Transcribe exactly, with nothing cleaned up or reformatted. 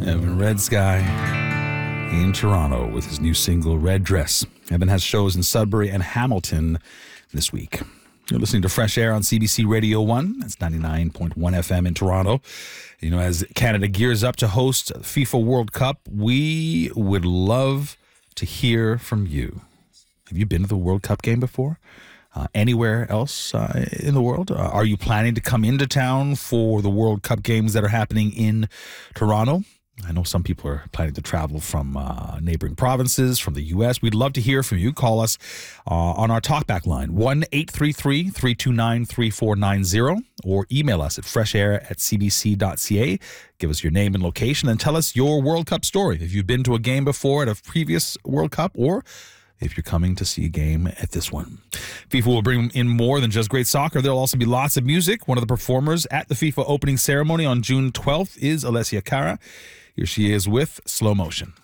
Evan Red Sky in Toronto with his new single, Red Dress. Evan has shows in Sudbury and Hamilton this week. You're listening to Fresh Air on C B C Radio one. That's ninety-nine point one F M in Toronto. You know, as Canada gears up to host FIFA World Cup, we would love to hear from you. Have you been to the World Cup game before? Uh, anywhere else uh, in the world? Uh, are you planning to come into town for the World Cup games that are happening in Toronto? I know some people are planning to travel from uh, neighboring provinces, from the U S. We'd love to hear from you. Call us uh, on our talkback line, one eight three three, three two nine, three four nine zero, or email us at freshair at c b c dot c a. Give us your name and location and tell us your World Cup story. If you've been to a game before at a previous World Cup, or if you're coming to see a game at this one. FIFA will bring in more than just great soccer. There'll also be lots of music. One of the performers at the FIFA opening ceremony on June twelfth is Alessia Cara. Here she is with Slow Motion.